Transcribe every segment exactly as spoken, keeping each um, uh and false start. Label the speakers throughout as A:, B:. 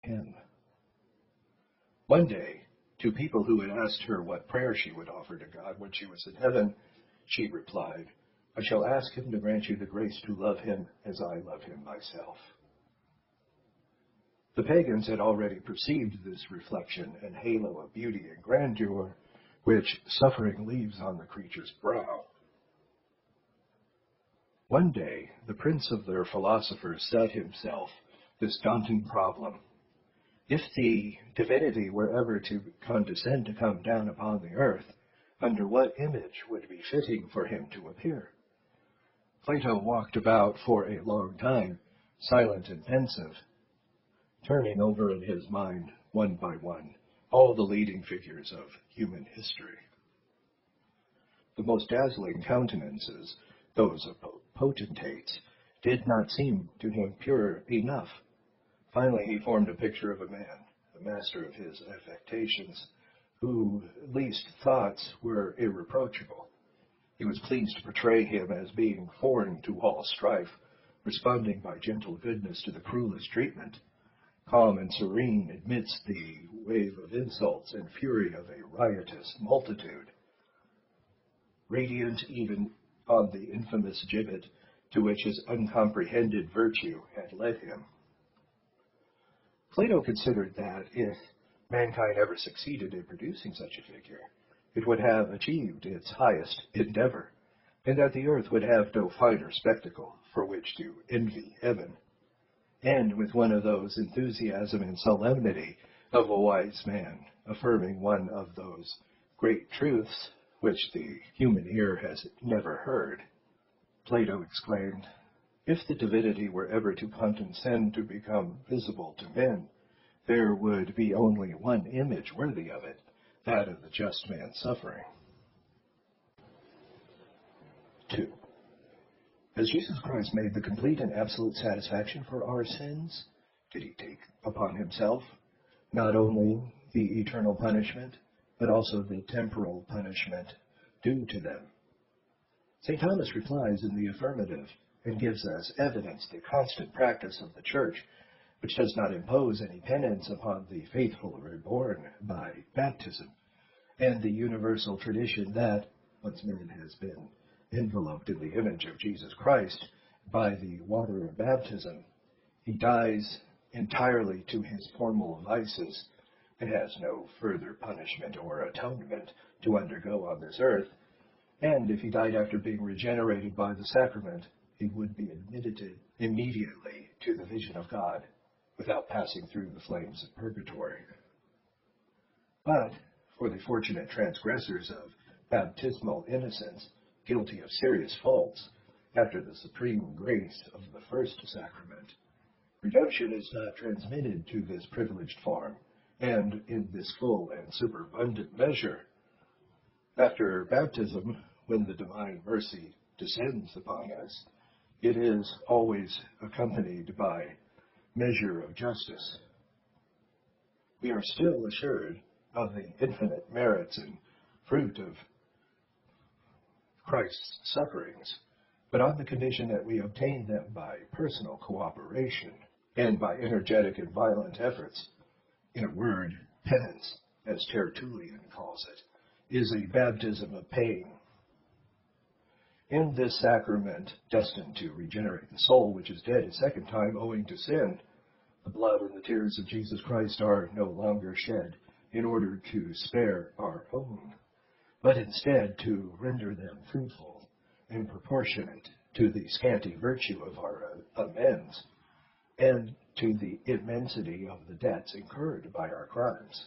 A: him. One day, to people who had asked her what prayer she would offer to God when she was in heaven, she replied, "I shall ask him to grant you the grace to love him as I love him myself." The pagans had already perceived this reflection and halo of beauty and grandeur which suffering leaves on the creature's brow. One day, the prince of their philosophers set himself this daunting problem. If the divinity were ever to condescend to come down upon the earth, under what image would be fitting for him to appear? Plato walked about for a long time, silent and pensive, turning over in his mind, one by one, all the leading figures of human history. The most dazzling countenances, those of potentates, did not seem to him pure enough. Finally, he formed a picture of a man, the master of his affectations, whose least thoughts were irreproachable. He was pleased to portray him as being foreign to all strife, responding by gentle goodness to the cruelest treatment, calm and serene amidst the wave of insults and fury of a riotous multitude, radiant even on the infamous gibbet to which his uncomprehended virtue had led him. Plato considered that if mankind ever succeeded in producing such a figure, it would have achieved its highest endeavor, and that the earth would have no finer spectacle for which to envy heaven. And with one of those enthusiasm and solemnity of a wise man, affirming one of those great truths which the human ear has never heard, Plato exclaimed, "If the divinity were ever to condescend to become visible to men, there would be only one image worthy of it, that of the just man suffering." Two. Has Jesus Christ made the complete and absolute satisfaction for our sins? Did he take upon himself not only the eternal punishment, but also the temporal punishment due to them? Saint Thomas replies in the affirmative and gives us evidence the constant practice of the Church, which does not impose any penance upon the faithful reborn by baptism, and the universal tradition that, once man has been enveloped in the image of Jesus Christ by the water of baptism, he dies entirely to his formal vices and has no further punishment or atonement to undergo on this earth, and if he died after being regenerated by the sacrament, he would be admitted immediately to the vision of God without passing through the flames of purgatory. But for the fortunate transgressors of baptismal innocence, guilty of serious faults, after the supreme grace of the first sacrament, redemption is not transmitted to this privileged form, and in this full and superabundant measure. After baptism, when the divine mercy descends upon us, it is always accompanied by measure of justice. We are still assured of the infinite merits and fruit of Christ's sufferings, but on the condition that we obtain them by personal cooperation and by energetic and violent efforts. In a word, penance, as Tertullian calls it, is a baptism of pain. In this sacrament, destined to regenerate the soul which is dead a second time owing to sin, the blood and the tears of Jesus Christ are no longer shed in order to spare our own, but instead to render them fruitful and proportionate to the scanty virtue of our amends and to the immensity of the debts incurred by our crimes.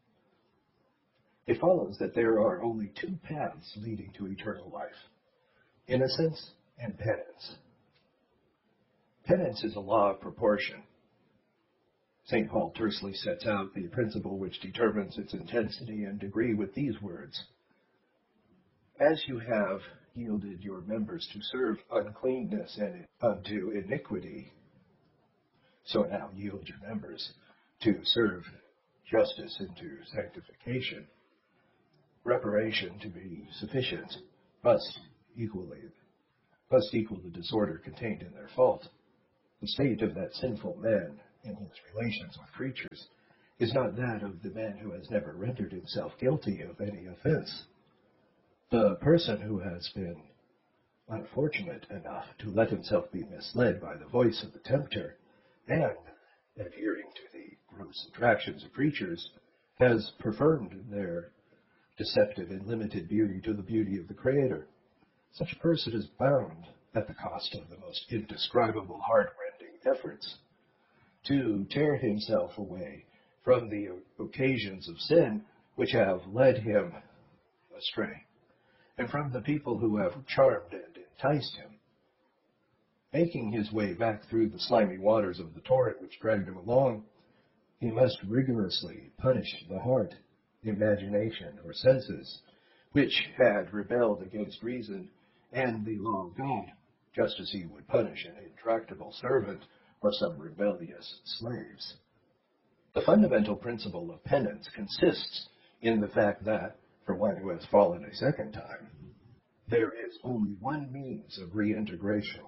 A: It follows that there are only two paths leading to eternal life: innocence and penance. Penance is a law of proportion. Saint Paul tersely sets out the principle which determines its intensity and degree with these words: "As you have yielded your members to serve uncleanness and unto iniquity, so now yield your members to serve justice and to sanctification. Reparation, to be sufficient, must equally must equal the disorder contained in their fault. The state of that sinful man in his relations with creatures is not that of the man who has never rendered himself guilty of any offense. The person who has been unfortunate enough to let himself be misled by the voice of the tempter, and, adhering to the gross attractions of creatures, has preferred their deceptive and limited beauty to the beauty of the Creator. Such a person is bound, at the cost of the most indescribable heart-rending efforts, to tear himself away from the occasions of sin which have led him astray, and from the people who have charmed and enticed him. Making his way back through the slimy waters of the torrent which dragged him along, he must rigorously punish the heart, imagination, or senses, which had rebelled against reason and the law of God, just as he would punish an intractable servant or some rebellious slaves. The fundamental principle of penance consists in the fact that, for one who has fallen a second time, there is only one means of reintegration: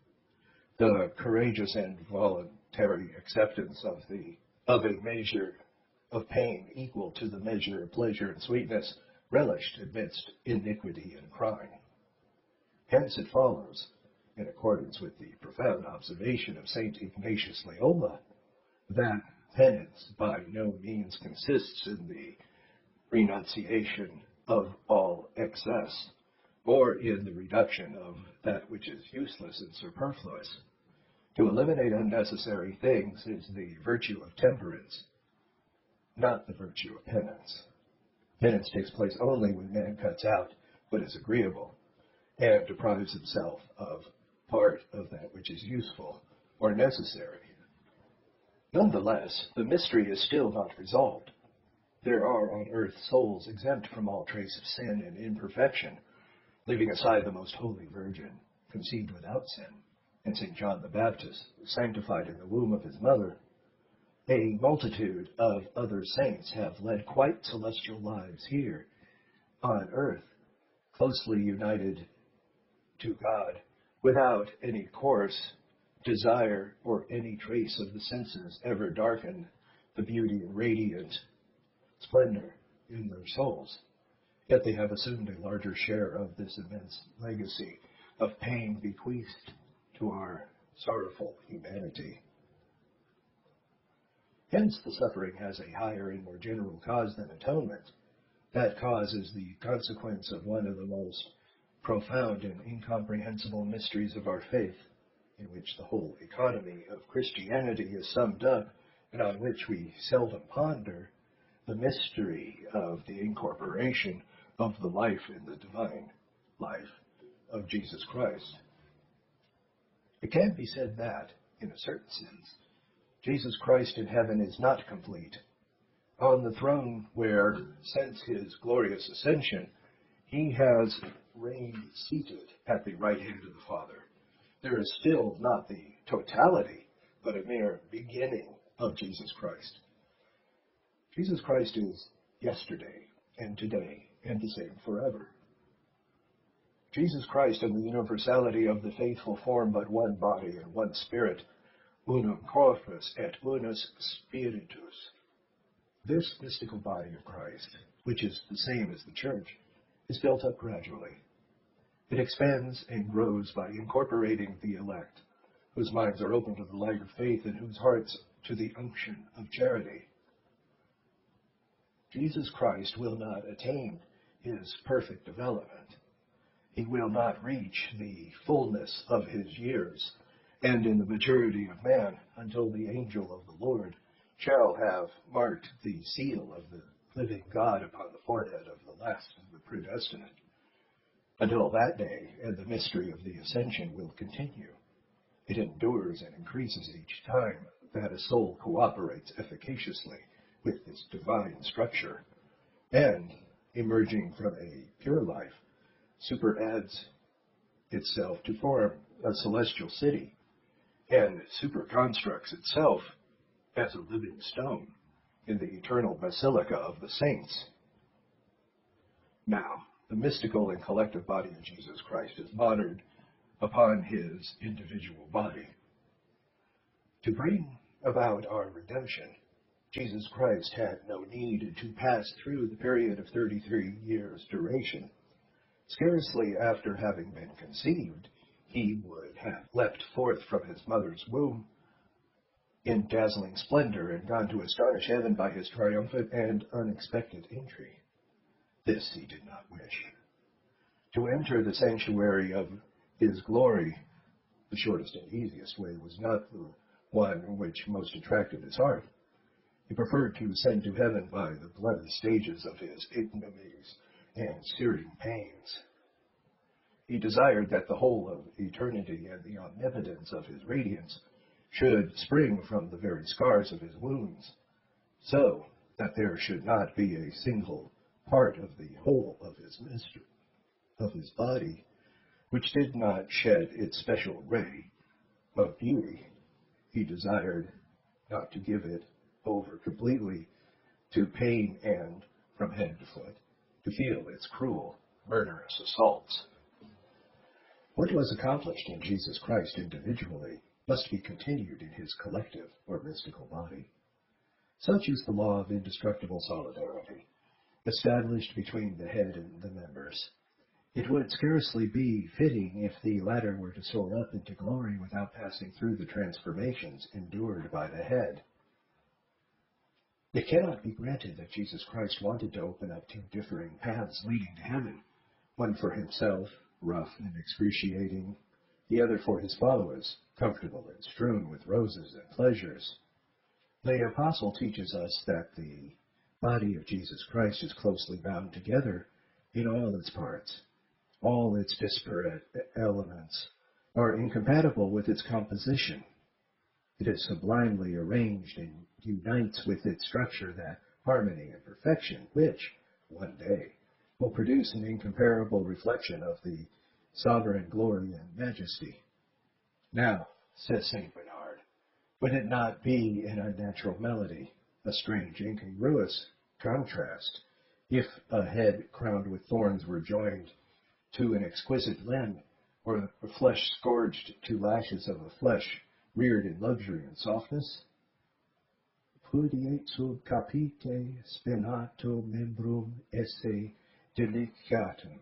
A: the courageous and voluntary acceptance of the of a measure of pain equal to the measure of pleasure and sweetness relished amidst iniquity and crime. Hence it follows, in accordance with the profound observation of Saint Ignatius Loyola, that penance by no means consists in the renunciation of all excess, or in the reduction of that which is useless and superfluous. To eliminate unnecessary things is the virtue of temperance, not the virtue of penance. Penance takes place only when man cuts out what is agreeable and deprives himself of part of that which is useful or necessary. Nonetheless, the mystery is still not resolved. There are on earth souls exempt from all trace of sin and imperfection, leaving aside the most holy Virgin, conceived without sin, and Saint John the Baptist, sanctified in the womb of his mother. A multitude of other saints have led quite celestial lives here on earth, closely united to God, without any coarse desire or any trace of the senses ever darken the beauty and radiant splendor in their souls. Yet they have assumed a larger share of this immense legacy of pain bequeathed to our sorrowful humanity. Hence the suffering has a higher and more general cause than atonement. That cause is the consequence of one of the most profound and incomprehensible mysteries of our faith, in which the whole economy of Christianity is summed up, and on which we seldom ponder, the mystery of the incorporation of the life in the divine life of Jesus Christ. It can be said that, in a certain sense, Jesus Christ in heaven is not complete. On the throne where, since his glorious ascension, he has reigned seated at the right hand of the Father, there is still not the totality, but a mere beginning of Jesus Christ. Jesus Christ is yesterday and today and the same forever. Jesus Christ and the universality of the faithful form but one body and one spirit, unum corpus et unus spiritus. This mystical body of Christ, which is the same as the Church, is built up gradually. It expands and grows by incorporating the elect, whose minds are open to the light of faith and whose hearts to the unction of charity. Jesus Christ will not attain his perfect development. He will not reach the fullness of his years and in the maturity of man until the angel of the Lord shall have marked the seal of the living God upon the forehead of the last of the predestinate. Until that day, and the mystery of the ascension will continue. It endures and increases each time that a soul cooperates efficaciously with this divine structure, and, emerging from a pure life, superadds itself to form a celestial city, and superconstructs itself as a living stone in the eternal basilica of the saints. Now, the mystical and collective body of Jesus Christ is modelled upon his individual body. To bring about our redemption, Jesus Christ had no need to pass through the period of thirty-three years' duration. Scarcely after having been conceived, he would have leapt forth from his mother's womb in dazzling splendor and gone to astonish heaven by his triumphant and unexpected entry. This he did not wish. To enter the sanctuary of his glory, the shortest and easiest way, was not the one which most attracted his heart. He preferred to ascend to heaven by the bloody stages of his ignominies and searing pains. He desired that the whole of eternity and the omnipotence of his radiance should spring from the very scars of his wounds, so that there should not be a single part of the whole of his mystery, of his body, which did not shed its special ray of beauty. He desired not to give it over completely to pain and, from head to foot, to feel its cruel, murderous assaults. What was accomplished in Jesus Christ individually must be continued in his collective or mystical body. Such is the law of indestructible solidarity, established between the head and the members. It would scarcely be fitting if the latter were to soar up into glory without passing through the transformations endured by the head. It cannot be granted that Jesus Christ wanted to open up two differing paths leading to heaven, one for himself, rough and excruciating, the other for his followers, comfortable and strewn with roses and pleasures. The apostle teaches us that the body of Jesus Christ is closely bound together in all its parts. All its disparate elements are incompatible with its composition. It is sublimely arranged and unites with its structure that harmony and perfection which, one day, will produce an incomparable reflection of the sovereign glory and majesty. Now, says Saint Bernard, would it not be an unnatural melody, a strange incongruous contrast, if a head crowned with thorns were joined to an exquisite limb, or the flesh scourged to lashes of a flesh reared in luxury and softness? Pudiet sub capite spenato membrum esse delicatum.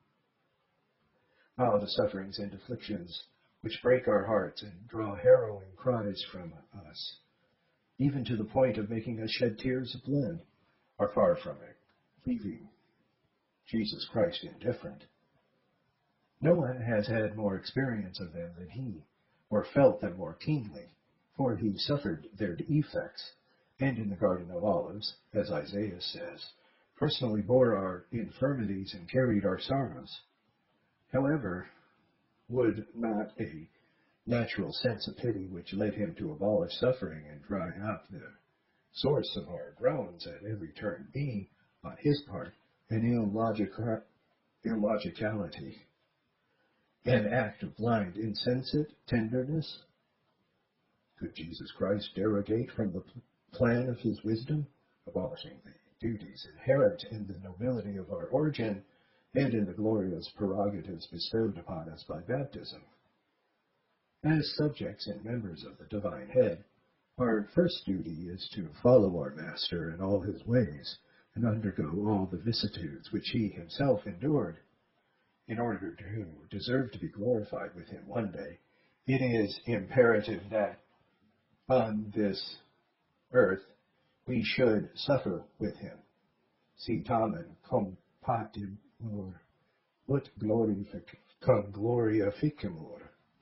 A: Ah, the sufferings and afflictions which break our hearts and draw harrowing cries from us, even to the point of making us shed tears of blood, are far from it, leaving Jesus Christ indifferent. No one has had more experience of them than he, or felt them more keenly, for he suffered their effects, and in the Garden of Olives, as Isaiah says, personally bore our infirmities and carried our sorrows. However, would not a natural sense of pity which led him to abolish suffering and dry up the source of our groans at every turn be, on his part, an illogica- illogicality, an act of blind, insensate tenderness? Could Jesus Christ derogate from the plan of his wisdom, abolishing the duties inherent in the nobility of our origin and in the glorious prerogatives bestowed upon us by baptism? As subjects and members of the divine head, our first duty is to follow our Master in all his ways and undergo all the vicissitudes which he himself endured. In order to deserve to be glorified with him one day, it is imperative that on this earth we should suffer with him. Si tamen compatibur, ut glorific- cum gloria ficamur.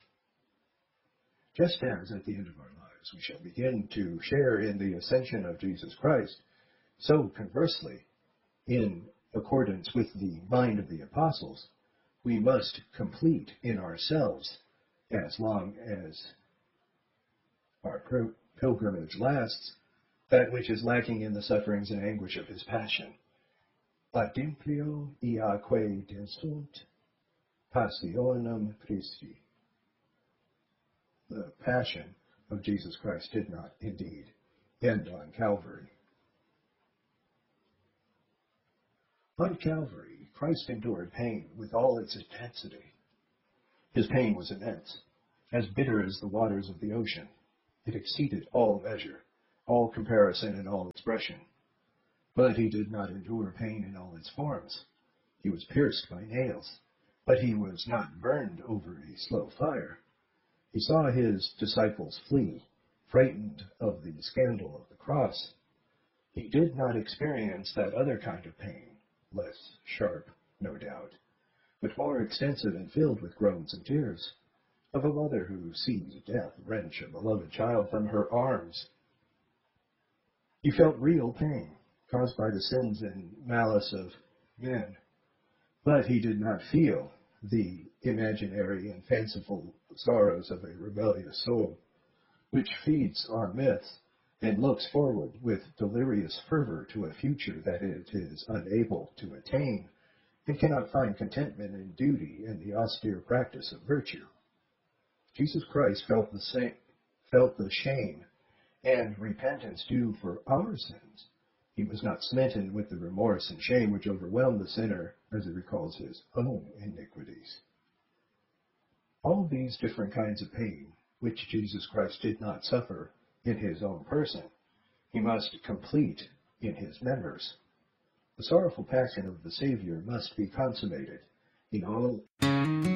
A: Just as at the end of our lives we shall begin to share in the ascension of Jesus Christ, so conversely, in accordance with the mind of the apostles, we must complete in ourselves, as long as our pilgrimage lasts, that which is lacking in the sufferings and anguish of his passion. Adimplio iaque desunt passionem Christi. The passion of Jesus Christ did not, indeed, end on Calvary. On Calvary, Christ endured pain with all its intensity. His pain was immense, as bitter as the waters of the ocean. It exceeded all measure, all comparison and all expression. But he did not endure pain in all its forms. He was pierced by nails, but he was not burned over a slow fire. He saw his disciples flee, frightened of the scandal of the cross. He did not experience that other kind of pain, less sharp, no doubt, but more extensive and filled with groans and tears, of a mother who sees death wrench a beloved child from her arms. He felt real pain, caused by the sins and malice of men, but he did not feel the imaginary and fanciful sorrows of a rebellious soul, which feeds on myths and looks forward with delirious fervor to a future that it is unable to attain, and cannot find contentment in duty and the austere practice of virtue. Jesus Christ felt the same, felt the shame and repentance due for our sins. He was not smitten with the remorse and shame which overwhelmed the sinner as he recalls his own iniquities. All these different kinds of pain, which Jesus Christ did not suffer in his own person, he must complete in his members. The sorrowful passion of the Savior must be consummated in all